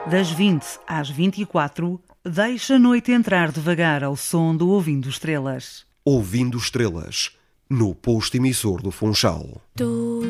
Das 20 às 24, deixa a noite entrar devagar ao som do Ouvindo Estrelas. Ouvindo Estrelas, no posto emissor do Funchal.